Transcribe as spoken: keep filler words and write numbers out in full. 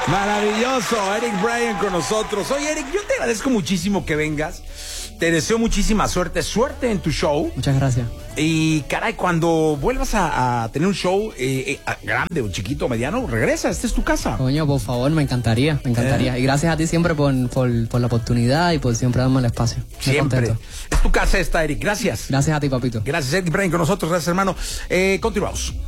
Maravilloso, Eric Bryan con nosotros. Oye, Eric, yo te agradezco muchísimo que vengas. Te deseo muchísima suerte, suerte en tu show. Muchas gracias. Y caray, cuando vuelvas a, a tener un show eh, eh, grande o chiquito o mediano, regresa, esta es tu casa. Coño, por favor, me encantaría, me encantaría. Eh. Y gracias a ti siempre por, por, por la oportunidad y por siempre darme el espacio. Muy siempre. Contento. Es tu casa esta, Eric, gracias. Gracias a ti, papito. Gracias, Eric Bryan con nosotros, gracias, hermano. Eh, continuamos.